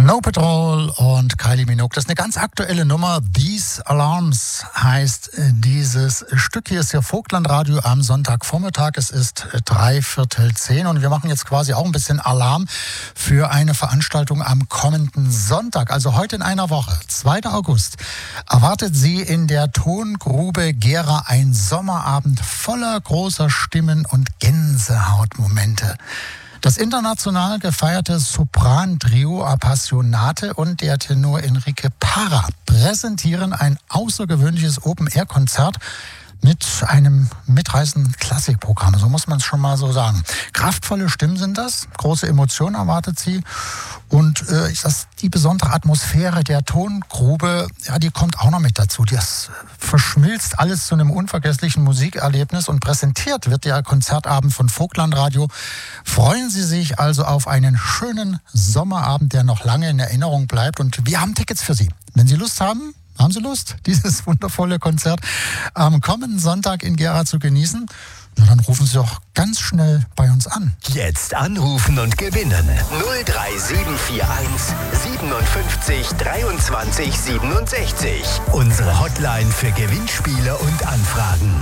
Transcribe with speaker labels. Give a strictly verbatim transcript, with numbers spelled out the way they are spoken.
Speaker 1: Snow Patrol und Kylie Minogue. Das ist eine ganz aktuelle Nummer. These Alarms heißt dieses Stück. Hier ist ja Vogtlandradio am Sonntagvormittag. Es ist drei Viertel zehn und wir machen jetzt quasi auch ein bisschen Alarm für eine Veranstaltung am kommenden Sonntag. Also heute in einer Woche, zweiter August, erwartet Sie in der Tongrube Gera ein Sommerabend voller großer Stimmen und Gänsehautmomente. Das international gefeierte Sopran-Trio Appassionate und der Tenor Enrique Parra präsentieren ein außergewöhnliches Open-Air-Konzert mit einem mitreißenden Klassikprogramm, so muss man es schon mal so sagen. Kraftvolle Stimmen sind das, große Emotionen erwartet sie und äh, das, die besondere Atmosphäre der Tongrube, ja, die kommt auch noch mit dazu. Das verschmilzt alles zu einem unvergesslichen Musikerlebnis und präsentiert wird der Konzertabend von Vogtlandradio. Freuen Sie sich also auf einen schönen Sommerabend, der noch lange in Erinnerung bleibt und wir haben Tickets für Sie. Wenn Sie Lust haben, haben Sie Lust, dieses wundervolle Konzert am kommenden Sonntag in Gera zu genießen? Na, dann rufen Sie doch ganz schnell bei uns an.
Speaker 2: Jetzt anrufen und gewinnen. null drei sieben vier eins siebenundfünfzig dreiundzwanzig siebenundsechzig. Unsere Hotline für Gewinnspiele und Anfragen.